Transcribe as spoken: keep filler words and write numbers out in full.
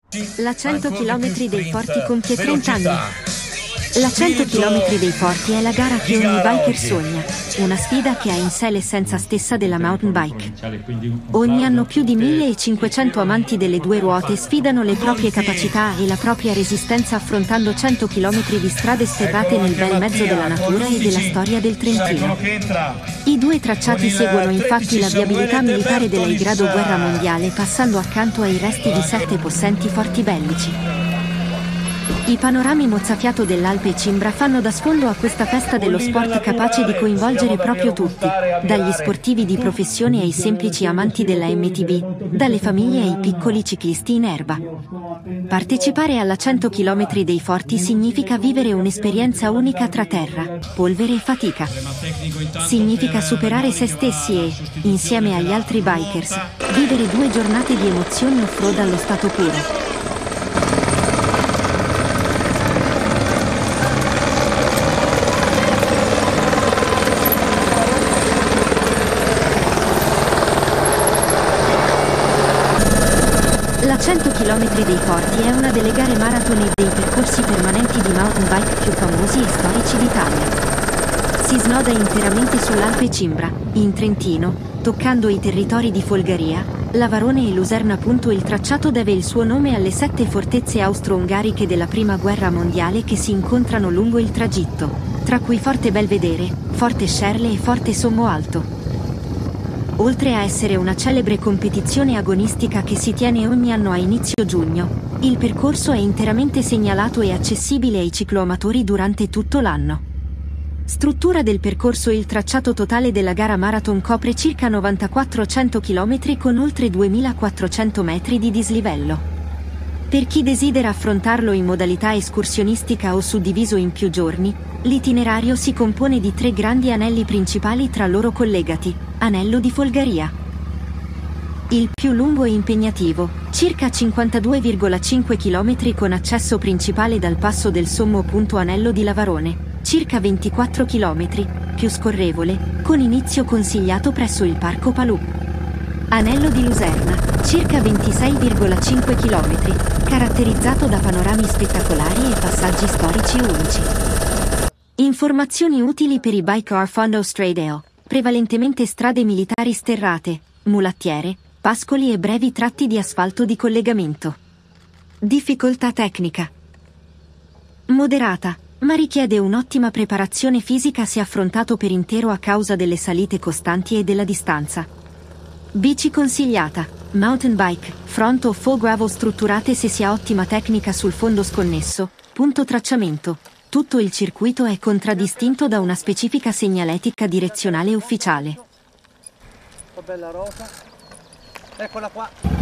La cento chilometri dei Forti compie trenta anni. La cento chilometri dei Forti è la gara che ogni biker sogna, una sfida che ha in sé l'essenza stessa della mountain bike. Ogni anno più di millecinquecento amanti delle due ruote sfidano le proprie capacità e la propria resistenza affrontando cento chilometri di strade sterrate nel bel mezzo della natura e della storia del Trentino. I due tracciati seguono infatti la viabilità militare della grado guerra mondiale, passando accanto ai resti di sette possenti forti bellici. I panorami mozzafiato dell'Alpe Cimbra fanno da sfondo a questa festa dello sport capace di coinvolgere proprio tutti, dagli sportivi di professione ai semplici amanti della M T B, dalle famiglie ai piccoli ciclisti in erba. Partecipare alla cento chilometri dei Forti significa vivere un'esperienza unica tra terra, polvere e fatica. Significa superare se stessi e, insieme agli altri bikers, vivere due giornate di emozioni off-road allo stato puro. La cento chilometri dei Forti è una delle gare marathon e dei percorsi permanenti di mountain bike più famosi e storici d'Italia. Si snoda interamente sull'Alpe Cimbra, in Trentino, toccando i territori di Folgaria, Lavarone e Luserna. Il tracciato deve il suo nome alle sette fortezze austro-ungariche della Prima Guerra Mondiale che si incontrano lungo il tragitto, tra cui Forte Belvedere, Forte Scerle e Forte Sommoalto. Oltre a essere una celebre competizione agonistica che si tiene ogni anno a inizio giugno, il percorso è interamente segnalato e accessibile ai cicloamatori durante tutto l'anno. Struttura del percorso: il tracciato totale della gara marathon copre circa novantaquattrocento chilometri con oltre duemilaquattrocento metri di dislivello. Per chi desidera affrontarlo in modalità escursionistica o suddiviso in più giorni, l'itinerario si compone di tre grandi anelli principali tra loro collegati. Anello di Folgaria. Il più lungo e impegnativo, circa cinquantadue virgola cinque chilometri con accesso principale dal passo del Sommo. Anello di Lavarone, circa ventiquattro chilometri, più scorrevole, con inizio consigliato presso il Parco Palù. Anello di Luserna, circa ventisei virgola cinque chilometri, caratterizzato da panorami spettacolari e passaggi storici unici. Informazioni utili per i biker fondo stradale. Prevalentemente strade militari sterrate, mulattiere, pascoli e brevi tratti di asfalto di collegamento. Difficoltà tecnica moderata, ma richiede un'ottima preparazione fisica se affrontato per intero a causa delle salite costanti e della distanza. Bici consigliata, mountain bike, front o full gravel strutturate se si ha ottima tecnica sul fondo sconnesso. Punto tracciamento. Tutto il circuito è contraddistinto da una specifica segnaletica direzionale ufficiale. Bella rosa. Eccola qua.